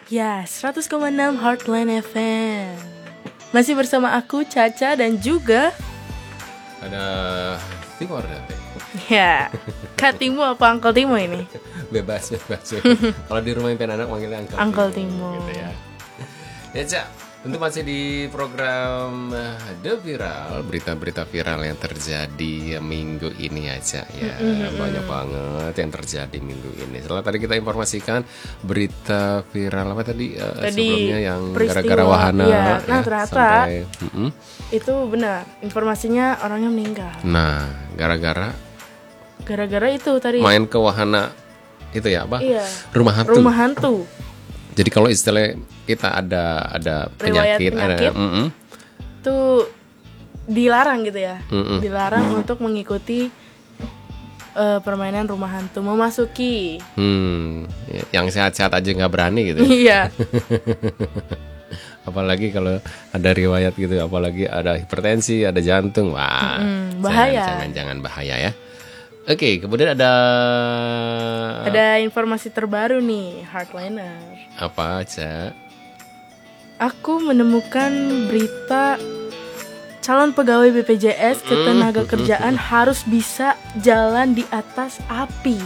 Ya, 100,6 Heartland FM. Masih bersama aku, Caca, dan juga ada Timo Ardante. ya, Kak Timo apa Uncle Timo ini? Bebas. Kalau di rumah impian anak manggilnya Uncle Timo. Gitu ya. Ya, Cak. Tentu masih di program The Viral, berita-berita viral yang terjadi minggu ini aja ya. Banyak banget yang terjadi minggu ini. Setelah tadi kita informasikan berita viral apa tadi, sebelumnya yang gara-gara wahana ya. Nah, ternyata sampai, itu benar, informasinya orangnya meninggal. Nah, gara-gara itu tadi main ke wahana itu ya apa? Iya. Rumah hantu. Jadi kalau istilah kita ada penyakit, ada itu dilarang gitu ya. Dilarang untuk mengikuti permainan rumah hantu, memasuki. Yang sehat-sehat aja nggak berani gitu. Iya. Apalagi kalau ada riwayat gitu, apalagi ada hipertensi, ada jantung, wah, bahaya. Jangan bahaya ya. Oke, kemudian ada informasi terbaru nih, Heartliner. Apa aja? Aku menemukan berita calon pegawai BPJS Ketenagakerjaan harus bisa jalan di atas api.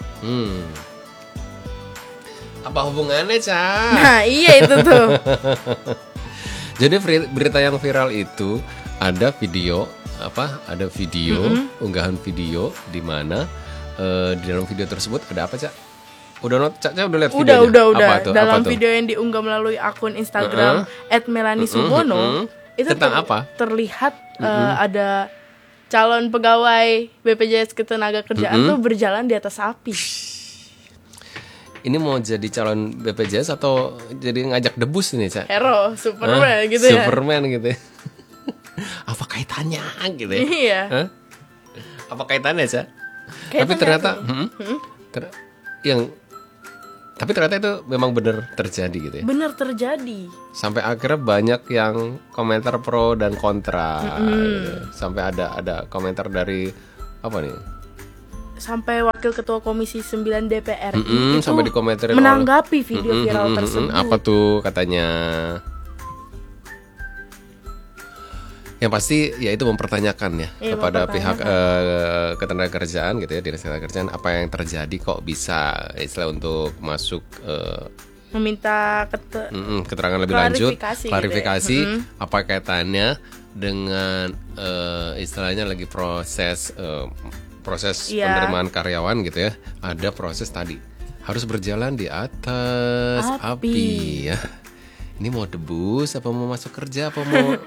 Apa hubungannya, Ca? Nah, iya itu tuh. Jadi berita yang viral itu ada video unggahan video di mana di dalam video tersebut ada apa, Cak? Udah lihat videonya? Udah. Dalam video yang diunggah melalui akun Instagram @melani_subono itu tentang apa? Terlihat ada calon pegawai BPJS Ketenagakerjaan tuh berjalan di atas api. Ini mau jadi calon BPJS atau jadi ngajak debus ini, Cak? Hero, Superman gitu ya. Superman gitu ya. Apa kaitannya gitu ya? Iya. Apa kaitannya, Cak? Tapi ternyata tapi ternyata itu memang benar terjadi gitu ya. Benar terjadi. Sampai akhirnya banyak yang komentar pro dan kontra. Gitu. Sampai ada komentar dari apa nih? Sampai Wakil Ketua Komisi 9 DPR itu sampai dikomentarin menanggapi video viral tersebut. Apa tuh katanya? Yang pasti ya itu mempertanyakan ya kepada pihak ketenagakerjaan gitu ya, Dinas Ketenagakerjaan, apa yang terjadi kok bisa istilah untuk masuk meminta keterangan lebih lanjut, klarifikasi gitu ya. Apa kaitannya dengan istilahnya lagi proses penerimaan karyawan gitu ya. Ada proses tadi harus berjalan di atas api ya. Ini mau debus apa mau masuk kerja apa mau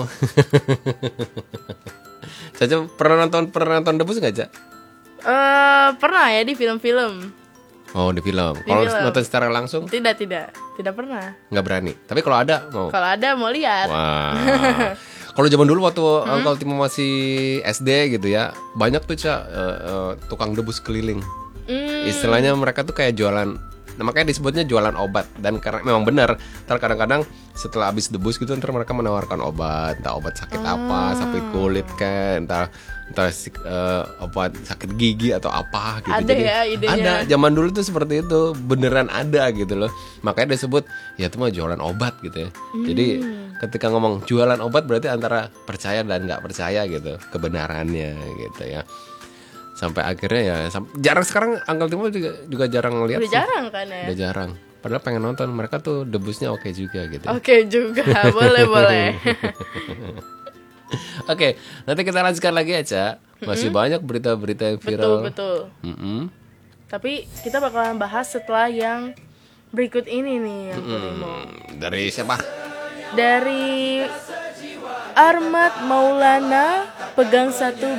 Caca pernah nonton debus nggak, Cak? Pernah ya di film-film. Oh, di film. Kalau nonton secara langsung? Tidak pernah. Nggak berani. Tapi kalau ada mau. Kalau ada mau lihat. Wah. Kalau zaman dulu waktu Uncle Timo masih SD gitu ya, banyak tuh, Cak, tukang debus keliling. Istilahnya mereka tuh kayak jualan. Nah, makanya disebutnya jualan obat. Dan karena memang benar, kadang-kadang setelah habis debus gitu ntar mereka menawarkan obat, entah obat sakit apa, sakit kulit kan, entah obat sakit gigi atau apa gitu. Ada. Jadi ya idenya. Ada, zaman dulu tuh seperti itu, beneran ada gitu loh. Makanya disebut ya itu mah jualan obat gitu ya. Jadi ketika ngomong jualan obat berarti antara percaya dan nggak percaya gitu kebenarannya gitu ya. Sampai akhirnya ya jarang sekarang Uncle Timo juga jarang ngeliat. Udah jarang kan ya? Udah jarang. Padahal pengen nonton, mereka tuh debusnya oke juga gitu. Oke juga, boleh. Oke, nanti kita lanjutkan lagi aja. Masih banyak berita-berita yang viral. Betul. Tapi kita bakalan bahas setelah yang berikut ini nih, Uncle Timo. Dari siapa? Dari Ahmad Maulana, pegang satu